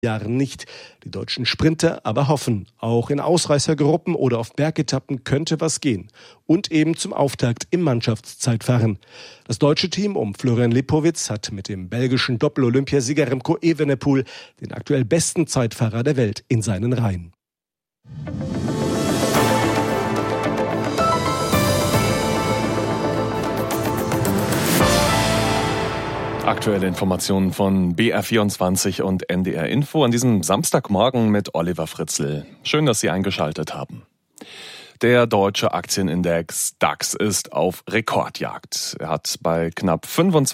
Jahren nicht. Die deutschen Sprinter aber hoffen, auch in Ausreißergruppen oder auf Bergetappen könnte was gehen. Und eben zum Auftakt im Mannschaftszeitfahren. Das deutsche Team um Florian Lipowitz hat mit dem belgischen Doppel-Olympiasieger Remco Evenepoel den aktuell besten Zeitfahrer der Welt in seinen Reihen. Aktuelle Informationen von BR24 und NDR Info an diesem Samstagmorgen mit Oliver Fritzl. Schön, dass Sie eingeschaltet haben. Der deutsche Aktienindex DAX ist auf Rekordjagd. Er hat bei knapp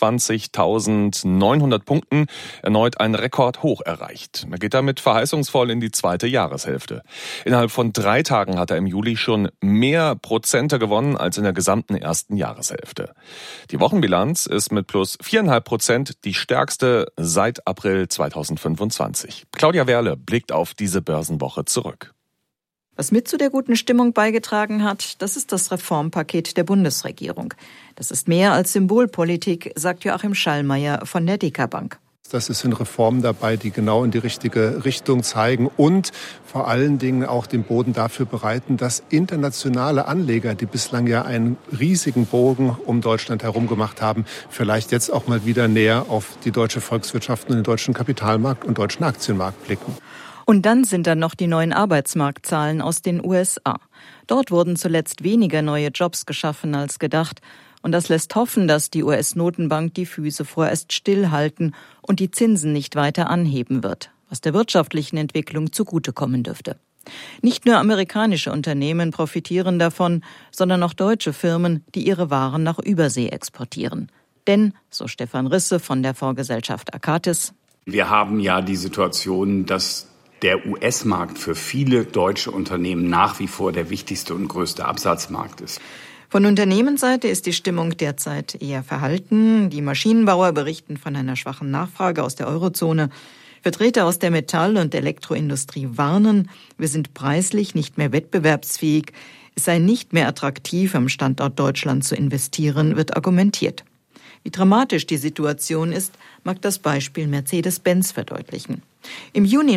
25.900 Punkten erneut ein Rekordhoch erreicht. Er geht damit verheißungsvoll in die zweite Jahreshälfte. Innerhalb von 3 Tagen hat er im Juli schon mehr Prozente gewonnen als in der gesamten ersten Jahreshälfte. Die Wochenbilanz ist mit plus 4,5% die stärkste seit April 2025. Claudia Werle blickt auf diese Börsenwoche zurück. Was mit zu der guten Stimmung beigetragen hat, das ist das Reformpaket der Bundesregierung. Das ist mehr als Symbolpolitik, sagt Joachim Schallmeier von der DK Bank. Das sind Reformen dabei, die genau in die richtige Richtung zeigen und vor allen Dingen auch den Boden dafür bereiten, dass internationale Anleger, die bislang ja einen riesigen Bogen um Deutschland herum gemacht haben, vielleicht jetzt auch mal wieder näher auf die deutsche Volkswirtschaft und den deutschen Kapitalmarkt und deutschen Aktienmarkt blicken. Und dann sind da noch die neuen Arbeitsmarktzahlen aus den USA. Dort wurden zuletzt weniger neue Jobs geschaffen als gedacht. Und das lässt hoffen, dass die US-Notenbank die Füße vorerst stillhalten und die Zinsen nicht weiter anheben wird, was der wirtschaftlichen Entwicklung zugutekommen dürfte. Nicht nur amerikanische Unternehmen profitieren davon, sondern auch deutsche Firmen, die ihre Waren nach Übersee exportieren. Denn, so Stefan Risse von der Fondsgesellschaft Akatis, wir haben ja die Situation, dass der US-Markt für viele deutsche Unternehmen nach wie vor der wichtigste und größte Absatzmarkt ist. Von Unternehmensseite ist die Stimmung derzeit eher verhalten. Die Maschinenbauer berichten von einer schwachen Nachfrage aus der Eurozone. Vertreter aus der Metall- und Elektroindustrie warnen, wir sind preislich nicht mehr wettbewerbsfähig. Es sei nicht mehr attraktiv, am Standort Deutschland zu investieren, wird argumentiert. Wie dramatisch die Situation ist, mag das Beispiel Mercedes-Benz verdeutlichen. Im Juni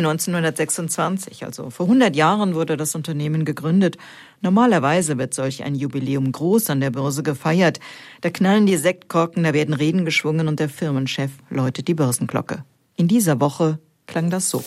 1926, also vor 100 Jahren, wurde das Unternehmen gegründet. Normalerweise wird solch ein Jubiläum groß an der Börse gefeiert. Da knallen die Sektkorken, da werden Reden geschwungen und der Firmenchef läutet die Börsenglocke. In dieser Woche klang das so.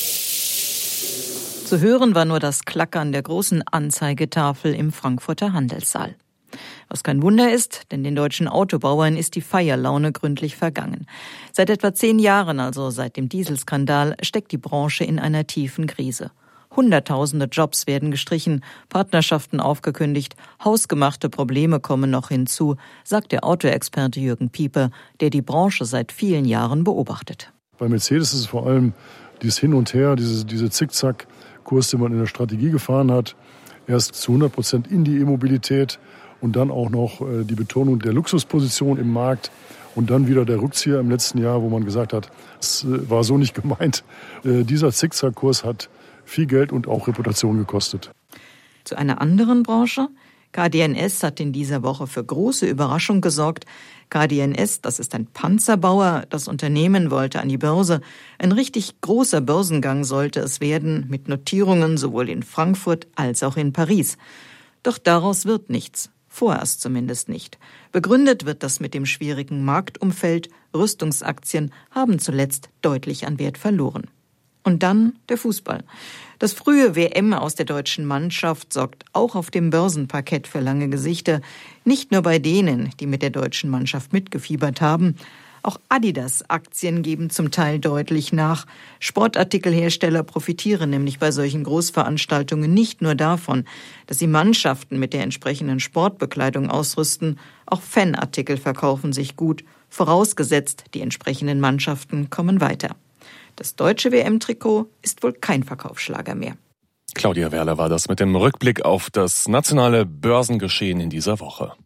Zu hören war nur das Klackern der großen Anzeigetafel im Frankfurter Handelssaal. Was kein Wunder ist, denn den deutschen Autobauern ist die Feierlaune gründlich vergangen. Seit etwa 10 Jahren, also seit dem Dieselskandal, steckt die Branche in einer tiefen Krise. Hunderttausende Jobs werden gestrichen, Partnerschaften aufgekündigt, hausgemachte Probleme kommen noch hinzu, sagt der Autoexperte Jürgen Pieper, der die Branche seit vielen Jahren beobachtet. Bei Mercedes ist es vor allem dieses Hin und Her, diese Zickzack-Kurs, den man in der Strategie gefahren hat. Erst zu 100% in die E-Mobilität und dann auch noch die Betonung der Luxusposition im Markt und dann wieder der Rückzieher im letzten Jahr, wo man gesagt hat, es war so nicht gemeint. Dieser Zickzack-Kurs hat viel Geld und auch Reputation gekostet. Zu einer anderen Branche. KDNS hat in dieser Woche für große Überraschung gesorgt. KDNS, das ist ein Panzerbauer. Das Unternehmen wollte an die Börse. Ein richtig großer Börsengang sollte es werden, mit Notierungen sowohl in Frankfurt als auch in Paris. Doch daraus wird nichts. Vorerst zumindest nicht. Begründet wird das mit dem schwierigen Marktumfeld. Rüstungsaktien haben zuletzt deutlich an Wert verloren. Und dann der Fußball. Das frühe WM aus der deutschen Mannschaft sorgt auch auf dem Börsenparkett für lange Gesichter. Nicht nur bei denen, die mit der deutschen Mannschaft mitgefiebert haben. Auch Adidas-Aktien geben zum Teil deutlich nach. Sportartikelhersteller profitieren nämlich bei solchen Großveranstaltungen nicht nur davon, dass sie Mannschaften mit der entsprechenden Sportbekleidung ausrüsten. Auch Fanartikel verkaufen sich gut, vorausgesetzt, die entsprechenden Mannschaften kommen weiter. Das deutsche WM-Trikot ist wohl kein Verkaufsschlager mehr. Claudia Werle war das mit dem Rückblick auf das nationale Börsengeschehen in dieser Woche.